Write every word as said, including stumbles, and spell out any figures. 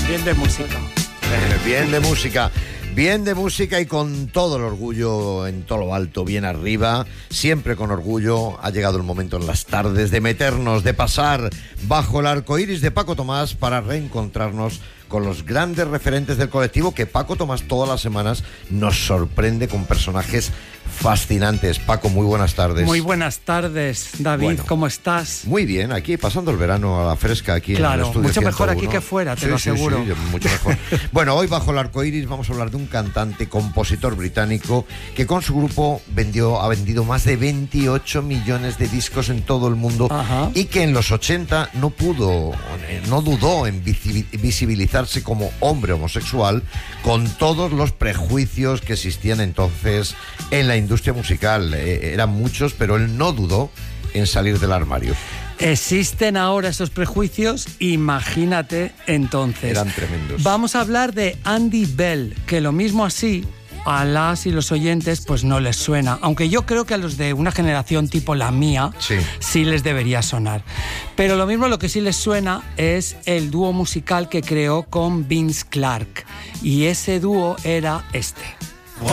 Bien de música. Bien de música. Bien de música y con todo el orgullo en todo lo alto, bien arriba, siempre con orgullo. Ha llegado el momento en las tardes de meternos, de pasar bajo el arco iris de Paco Tomás para reencontrarnos con los grandes referentes del colectivo que Paco Tomás todas las semanas nos sorprende con personajes fascinantes. Paco, muy buenas tardes. Muy buenas tardes, David, Bueno, ¿cómo estás? Muy bien, aquí pasando el verano a la fresca aquí claro, en el estudio mucho mejor ciento aquí uno. que fuera, te sí, lo sí, aseguro. Sí, mucho mejor. Bueno, hoy bajo el arco iris vamos a hablar de un cantante, compositor británico que con su grupo vendió, ha vendido más de veintiocho millones de discos en todo el mundo. Ajá. Y que en los ochenta no pudo, no dudó en visibilizarse como hombre homosexual con todos los prejuicios que existían entonces en la industria musical. Eh, eran muchos, pero él no dudó en salir del armario. ¿Existen ahora esos prejuicios? Imagínate entonces. Eran tremendos. Vamos a hablar de Andy Bell, que lo mismo así a las y los oyentes pues no les suena, aunque yo creo que a los de una generación tipo la mía sí, sí les debería sonar. Pero lo mismo lo que sí les suena es el dúo musical que creó con Vince Clarke, y ese dúo era este.